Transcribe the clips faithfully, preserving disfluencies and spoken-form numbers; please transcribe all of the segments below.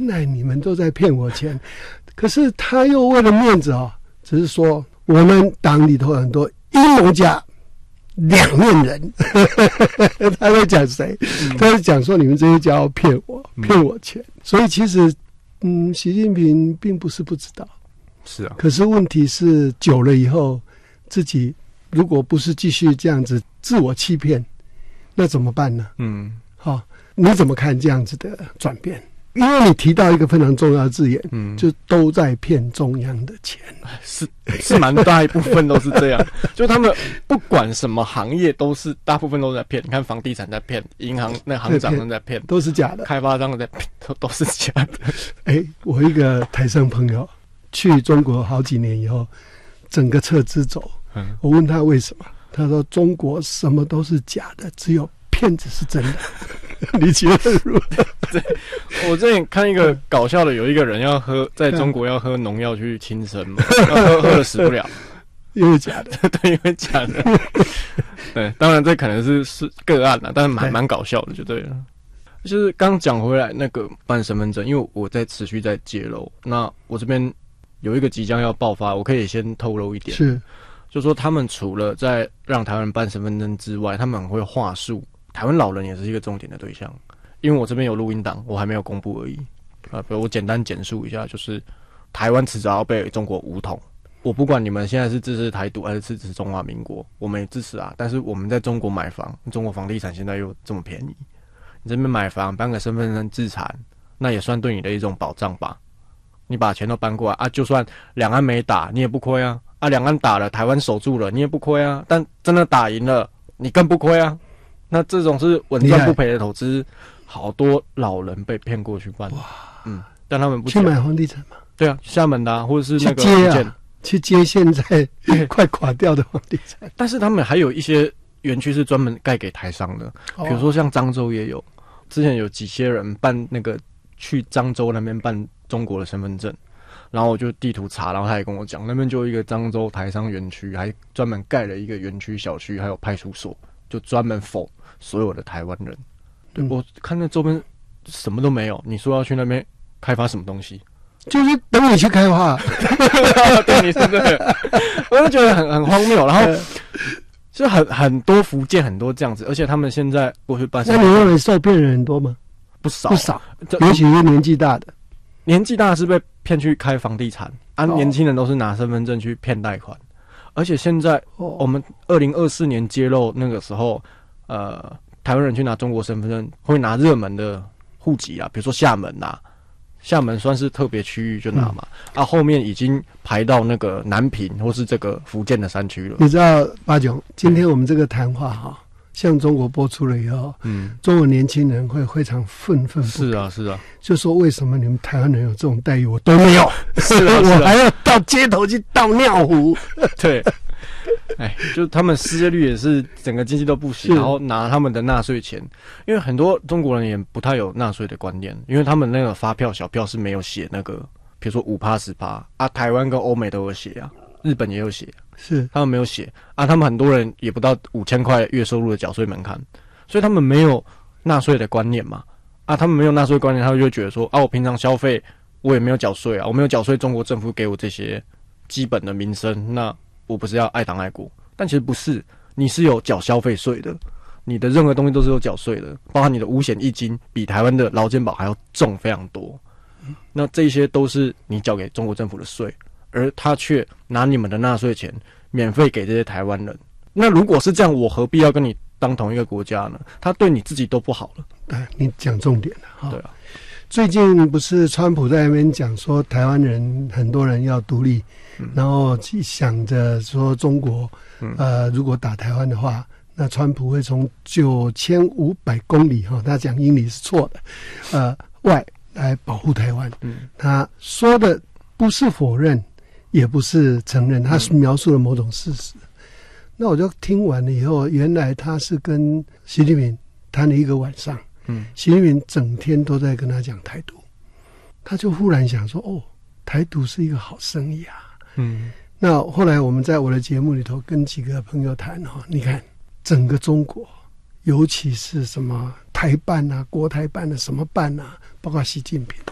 原来你们都在骗我钱。可是他又为了面子哦，只是说我们党里头很多阴谋家、两面人。他在讲谁？嗯、他在讲说你们这些家伙骗我，骗我钱。嗯、所以其实，嗯，习近平并不是不知道， 是啊。 可是问题是久了以后，自己如果不是继续这样子自我欺骗，那怎么办呢？嗯，好、哦，你怎么看这样子的转变？因为你提到一个非常重要的字眼，嗯，就都在骗中央的钱， 是是蛮大一部分都是这样，就他们不管什么行业都是大部分都在骗。你看房地产在骗，银行那行长都在骗， 都是假的， 开发商在骗，都都是假的。 哎、欸，我一个台商朋友去中国好几年以后，整个撤资走，嗯，我问他为什么，他说中国什么都是假的，只有骗子是真的。你觉得如何？ 对，我之前看一个搞笑的，有一个人要喝，在中国要喝农药去轻生嘛，喝喝了死不了， 因为假的， 对，因为假的。对，当然这可能是是个案啦，但是蛮蛮搞笑的，就对了。就是刚讲回来那个办身份证，因为我在持续在揭露，那我这边有一个即将要爆发，我可以先透露一点， 是， 就说他们除了在让台湾人办身份证之外，他们很会话术。台湾老人也是一个重点的对象，因为我这边有录音档，我还没有公布而已。啊，比如我简单简述一下，就是台湾迟早要被中国武统。我不管你们现在是支持台独还是支持中华民国，我们也支持啊。但是我们在中国买房，中国房地产现在又这么便宜，你这边买房办个身份证自产，那也算对你的一种保障吧。你把钱都搬过来啊，就算两岸没打，你也不亏啊。啊，两岸打了，台湾守住了，你也不亏啊。但真的打赢了，你更不亏啊。那这种是稳赚不赔的投资，好多老人被骗过去办，哇，嗯，但他们不去买房地产嘛？ 对啊，厦门的、啊、或者是那个去接啊，去接现在快垮掉的房地产。 但是他们还有一些园区是专门盖给台商的，比如说像漳州也有，之前有几些人办那个去漳州那边办中国的身份证，然后我就地图查，然后他也跟我讲，那边就有一个漳州台商园区，还专门盖了一个园区小区，还有派出所，就专门否所有的台湾人。对、嗯、我看那周边什么都没有，你说要去那边开发什么东西？ 就是等你去开发。 对，你说的，我就觉得很很荒谬。然后就很很多福建很多这样子，而且他们现在过去办。 那你认为受骗人很多吗？ 不少， 不少，尤其是年纪大的。 年纪大的是被骗去开房地产，啊，哦、年轻人都是拿身份证去骗贷款。而且现在、哦、我们二零二四年揭露那个时候，呃，台湾人去拿中国身份证会拿热门的户籍啊，比如说厦门呐、啊，厦门算是特别区域就拿嘛，嗯、啊，后面已经排到那个南平或是这个福建的山区了。 你知道八炯，今天我们这个谈话哈、嗯，向中国播出了以后，嗯，中国年轻人会非常愤愤不平。 是啊，是啊， 就说为什么你们台湾人有这种待遇，我都没有， 是啊， 我还要到街头去倒尿壶。 对，哎，就他们失业率也是整个经济都不行，然后拿他们的纳税钱，因为很多中国人也不太有纳税的观念，因为他们那个发票小票是没有写那个，比如说五趴十趴啊，台湾跟欧美都有写啊，日本也有写。 是他们没有写啊，他们很多人也不到五千块月收入的缴税门槛，所以他们没有纳税的观念嘛。啊，他们没有纳税观念，他们就会觉得说啊，我平常消费我也没有缴税啊，我没有缴税，中国政府给我这些基本的民生，那我不是要爱党爱国？但其实不是，你是有缴消费税的，你的任何东西都是有缴税的，包含你的五险一金比台湾的劳健保还要重非常多。那这些都是你缴给中国政府的税。而他却拿你们的纳税钱免费给这些台湾人，那如果是这样，我何必要跟你当同一个国家呢？他对你自己都不好了。 对，你讲重点了哈。 对啊， 最近不是川普在那边讲说台湾人很多人要独立，嗯、然后想着说中国，嗯、呃，如果打台湾的话，那川普会从九千五百公里哈，他讲英里是错的，呃，外来保护台湾。嗯，他说的不是否认。也不是承认，他是描述了某种事实。嗯、那我就听完了以后，原来他是跟习近平谈了一个晚上，嗯，习近平整天都在跟他讲台独，他就忽然想说，哦，台独是一个好生意啊，嗯。那后来我们在我的节目里头跟几个朋友谈哈，你看整个中国，尤其是什么台办啊、国台办的什么办啊，包括习近平，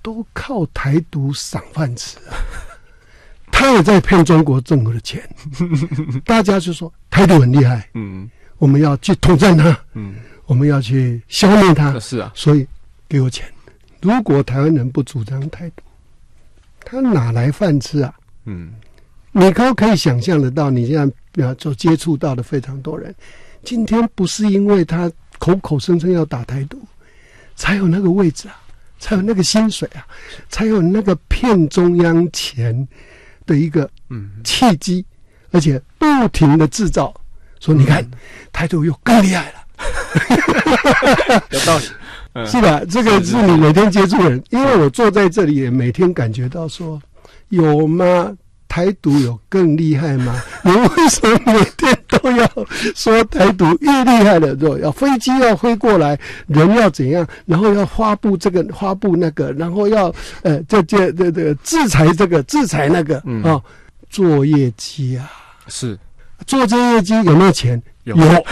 都靠台独赏饭吃啊。他也在骗中国政府的钱，大家就说台独很厉害，嗯，我们要去统战他，嗯，我们要去消灭他， 是啊， 所以给我钱。如果台湾人不主张台独，他哪来饭吃啊？嗯，你可可以想象得到，你现在所接触到的非常多人，今天不是因为他口口声声要打台独，才有那个位置啊，才有那个薪水啊，才有那个骗中央钱的一个契机，而且不停的制造，说你看台独又更厉害了， 有道理。 嗯、是吧？这个是你每天接触的人，因为我坐在这里也每天感觉到说，有吗？台独有更厉害吗？你为什么每天都要说台独越厉害了？要飞机要飞过来，人要怎样，然后要发布这个发布那个，然后要呃这这这这制裁这个制裁那个啊、嗯哦，做业绩啊， 是做这业绩有没有钱？ 有。 有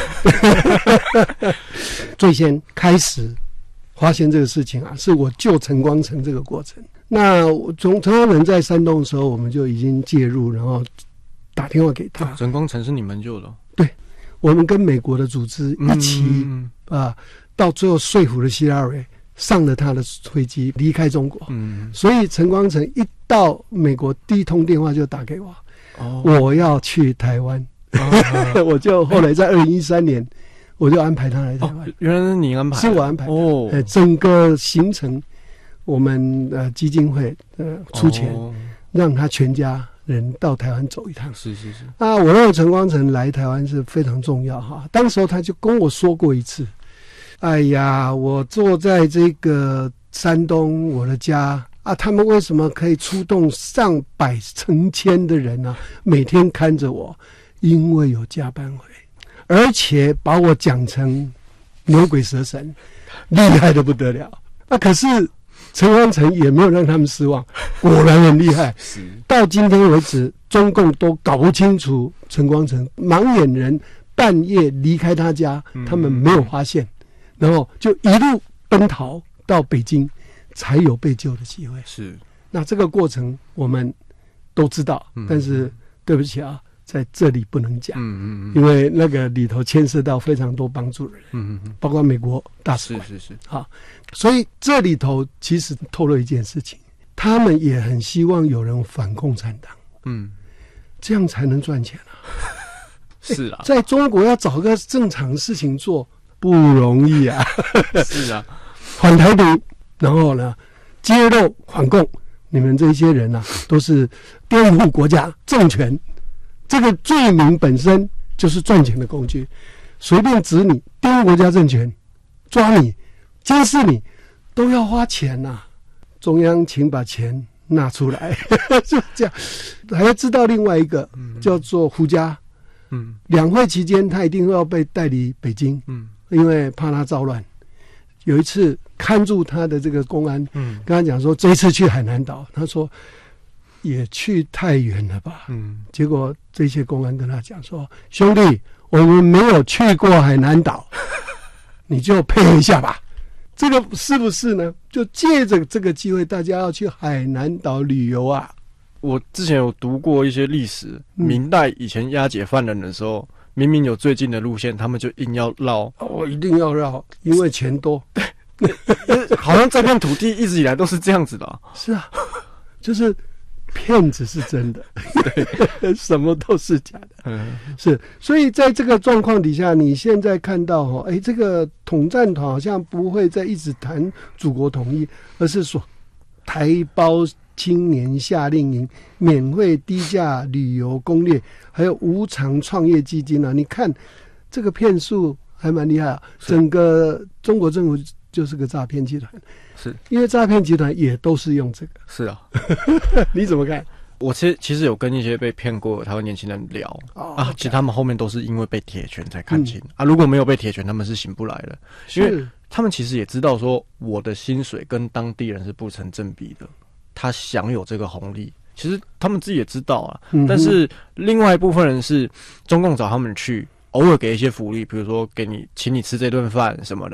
最先开始发现这个事情啊，是我救陈光诚这个过程。那从陈光诚在山东的时候，我们就已经介入，然后打电话给他。 陈光诚是你们救的？ 对，我们跟美国的组织一起、嗯、啊，到最后说服了希拉蕊上了他的飞机离开中国。嗯，所以陈光诚一到美国，第一通电话就打给我，哦、我要去台湾。哦、我就后来在二零一三年。我就安排他来台湾、哦， 原来是你安排， 是我安排的哦。呃，整个行程，我们呃基金会呃出钱、哦，让他全家人到台湾走一趟。 是是是。 啊，我让陈光诚来台湾是非常重要哈。当时候他就跟我说过一次，哎呀，我坐在这个山东我的家啊，他们为什么可以出动上百成千的人啊，每天看着我？因为有加班费。而且把我讲成牛鬼蛇神，厉害的不得了。啊，可是陈光诚也没有让他们失望，果然很厉害。到今天为止，中共都搞不清楚陈光诚盲眼人半夜离开他家，他们没有发现，然后就一路奔逃到北京，才有被救的机会。 是， 那这个过程我们都知道，但是对不起啊。在这里不能讲，嗯嗯嗯，因为那个里头牵涉到非常多帮助的人，嗯嗯嗯，包括美国大使馆， 是是是， 好，所以这里头其实透露一件事情，他们也很希望有人反共产党，嗯，这样才能赚钱啊。 是啊， 在中国要找个正常事情做不容易啊。 是啊， 反台独，然后呢，揭露反共，你们这些人啊，都是颠覆国家政权。这个罪名本身就是赚钱的工具，随便指你颠覆国家政权，抓你、监视你，都要花钱呐、啊。中央请把钱拿出来，就这样。还要知道另外一个、嗯、叫做胡佳，嗯，两会期间他一定要被带离北京，嗯，因为怕他造乱。有一次看住他的这个公安，嗯，跟他讲说这一次去海南岛，他说。也去太远了吧？嗯，结果这些公安跟他讲说：“兄弟，我们没有去过海南岛，你就配合一下吧。”这个是不是呢？就借着这个机会，大家要去海南岛旅游啊！ 我之前有读过一些历史，明代以前押解犯人的时候，明明有最近的路线，他们就硬要绕。 我、哦、一定要绕，因为钱多。 好像这片土地一直以来都是这样子的、啊。 是啊，就是。骗子是真的，对，什么都是假的，嗯，是，所以在这个状况底下，你现在看到哈，哎，这个统战团好像不会再一直谈祖国统一，而是说台胞青年夏令营、免费低价旅游攻略，还有无偿创业基金啊，你看这个骗术还蛮厉害啊，整个中国政府就是个诈骗集团。 是因为诈骗集团也都是用这个。 是啊， 你怎么看？ 我其实其实有跟一些被骗过的台湾年轻人聊、哦、啊， okay. 其实他们后面都是因为被铁拳才看清、嗯、啊，如果没有被铁拳，他们是醒不来的，因为他们其实也知道说我的薪水跟当地人是不成正比的，他享有这个红利，其实他们自己也知道啊、嗯，但是另外一部分人是中共找他们去，偶尔给一些福利，比如说给你请你吃这顿饭什么的。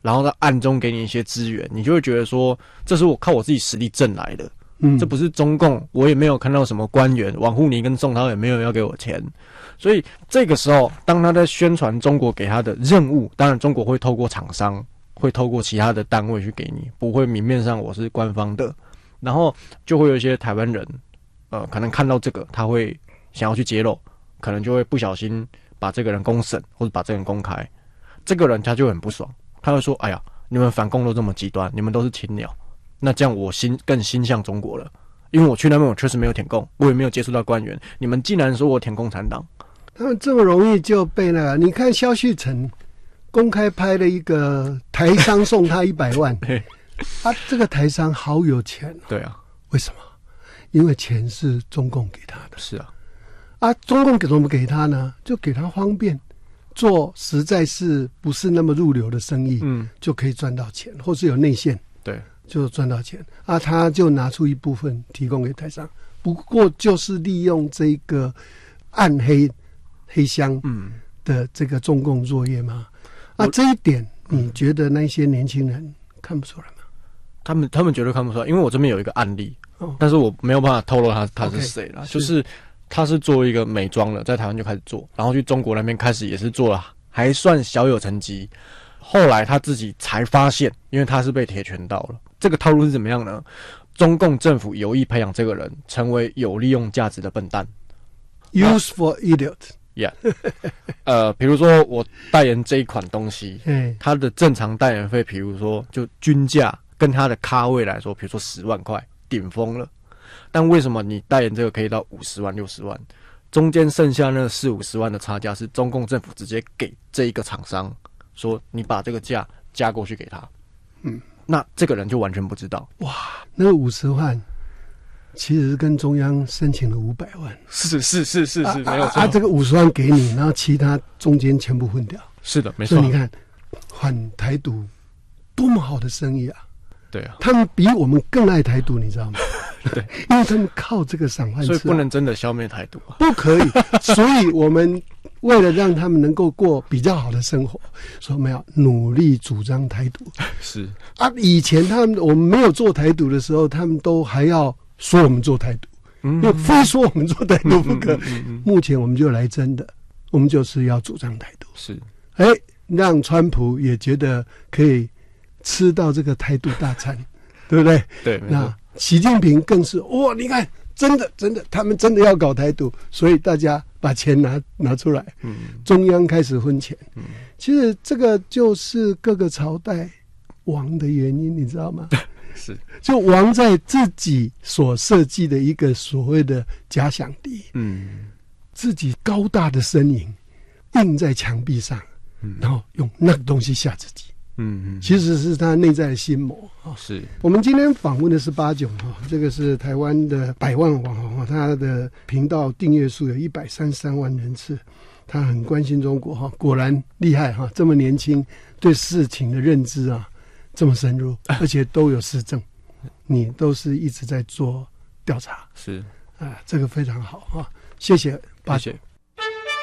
然后他暗中给你一些资源，你就会觉得说，这是我靠我自己实力挣来的。嗯，这不是中共，我也没有看到什么官员，王沪宁跟宋涛也没有要给我钱，所以这个时候，当他在宣传中国给他的任务，当然中国会透过厂商，会透过其他的单位去给你，不会明面上我是官方的，然后就会有一些台湾人，呃，可能看到这个，他会想要去揭露，可能就会不小心把这个人公审，或者把这个人公开，这个人他就很不爽，他会说：“哎呀，你们反共都这么极端，你们都是青鸟。”那这样我心更心向中国了，因为我去那边我确实没有舔共，我也没有接触到官员，你们竟然说我舔共产党， 他们这么容易就被那个，你看萧旭晨公开拍了一个台商送他一百万，啊，这个台商好有钱、哦， 对啊， 为什么？因为钱是中共给他的， 是啊， 啊，中共给怎么给他呢？就给他方便做，实在是不是那么入流的生意，嗯，就可以赚到钱，或是有内线， 对。 就赚到钱啊，他就拿出一部分提供给台商，不过就是利用这个暗黑黑箱的这个中共作业嘛。啊，这一点你觉得那些年轻人看不出来吗？ 他们他们绝对看不出来，因为我这边有一个案例，哦、但是我没有办法透露他他是谁啦， okay, 就是他是做一个美妆的，在台湾就开始做，然后去中国那边开始也是做了，还算小有成绩。后来他自己才发现，因为他是被铁拳到了。这个套路是怎么样呢？中共政府有意培养这个人成为有利用价值的笨蛋 ，use for idiot。Yeah， 呃，比如说我代言这一款东西，它的正常代言费，比如说就均价跟它的咖位来说，比如说十万块，顶峰了。但为什么你代言这个可以到五十万、六十万，中间剩下那四五十万的差价是中共政府直接给这一个厂商，说你把这个价加过去给他，嗯。那这个人就完全不知道。 哇，那个五十万其实跟中央申请了五百万。 是是是是是， 啊、 没有错。 啊，这个五十万给你，然后其他中间全部混掉。 是的，没错。 所以你看，反台独多么好的生意啊！ 对啊， 他们比我们更爱台独，你知道吗？ 对， 因为他们靠这个赏饭吃、啊， 所以不能真的消灭台独、啊， 不可以。所以我们为了让他们能够过比较好的生活，所以我们要努力主张台独。 是啊，以前他们我们没有做台独的时候，他们都还要说我们做台独，因为非说我们做台独不可。嗯嗯嗯嗯、目前我们就来真的，我们就是要主张台独。 是， 哎，让川普也觉得可以吃到这个台独大餐，对不对？ 对， 那习近平更是哇，你看，真的真的，他们真的要搞台独，所以大家把钱拿拿出来，嗯，中央开始分钱，嗯，其实这个就是各个朝代亡的原因，你知道吗？ 是， 就亡在自己所设计的一个所谓的假想敌，嗯，自己高大的身影印在墙壁上，嗯，然后用那个东西吓自己。嗯嗯，其实是他内在的心魔啊。 是我们今天访问的是八炯哈，这个是台湾的百万网红啊，他的频道订阅数有一百三十三万人次，他很关心中国哈，果然厉害哈，这么年轻，对事情的认知啊这么深入，而且都有实证，你都是一直在做调查， 是啊，这个非常好哈，谢谢八炯。 谢谢。